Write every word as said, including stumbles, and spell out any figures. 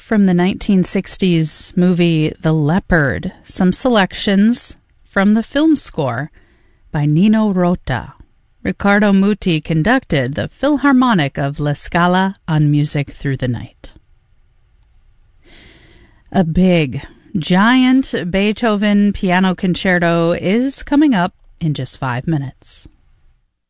from the nineteen sixties movie The Leopard, some selections from the film score by Nino Rota. Riccardo Muti conducted the Philharmonic of La Scala on Music Through the Night. A big, giant Beethoven piano concerto is coming up in just five minutes.